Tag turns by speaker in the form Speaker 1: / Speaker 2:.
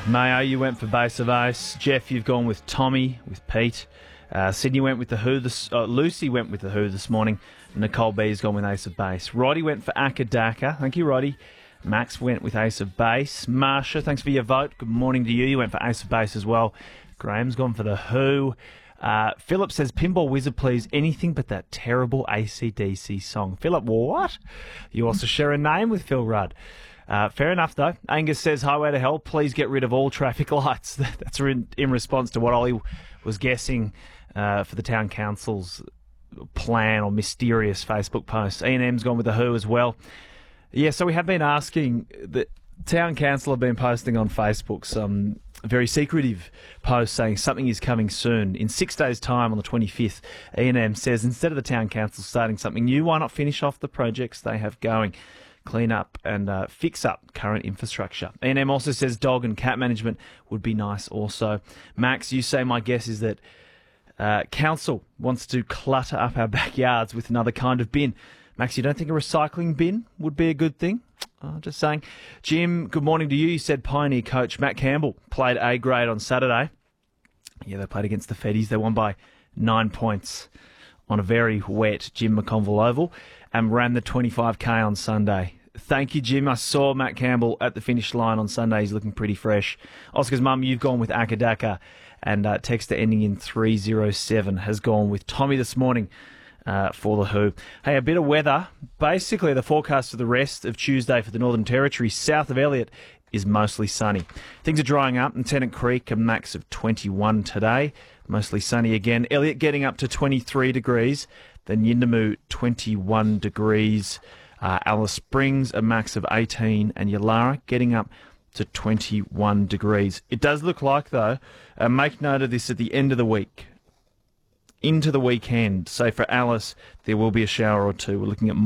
Speaker 1: Mayo, you went for Base of Ace. Jeff, you've gone with Tommy, with Pete. Sydney went with the Who. Lucy went with the Who this morning. Nicole B's gone with Ace of Base. Roddy went for Akadaka. Thank you, Roddy. Max went with Ace of Base. Marsha, thanks for your vote. Good morning to you. You went for Ace of Base as well. Graham's gone for the Who. Philip says, Pinball Wizard, please. Anything but that terrible AC/DC song. Philip, what? You also share a name with Phil Rudd. Fair enough, though. Angus says, Highway to Hell, please get rid of all traffic lights. That's in response to what Ollie was guessing for the town council's plan or mysterious Facebook post. E&M's gone with the Who as well. Yeah, so we have been asking, the town council have been posting on Facebook some very secretive posts saying something is coming soon. In 6 days' time, on the 25th, E&M says instead of the town council starting something new, why not finish off the projects they have going? Clean up and fix up current infrastructure. E&M also says dog and cat management would be nice also. Max, you say my guess is that council wants to clutter up our backyards with another kind of bin. Max, you don't think a recycling bin would be a good thing? Just saying. Jim, good morning to you. You said Pioneer coach Matt Campbell played A grade on Saturday. Yeah, they played against the Feddies. They won by 9 points on a very wet Jim McConville Oval and ran the 25K on Sunday. Thank you, Jim. I saw Matt Campbell at the finish line on Sunday. He's looking pretty fresh. Oscar's mum, you've gone with Akadaka, and texter ending in 307 has gone with Tommy this morning for the Who. Hey, a bit of weather. Basically, the forecast for the rest of Tuesday for the Northern Territory, south of Elliot, is mostly sunny. Things are drying up in Tennant Creek, a max of 21 today. Mostly sunny again. Elliot getting up to 23 degrees. Then Yindamoo, 21 degrees. Alice Springs, a max of 18. And Yalara getting up to 21 degrees. It does look like, though, make note of this at the end of the week. Into the weekend. So for Alice, there will be a shower or two. We're looking at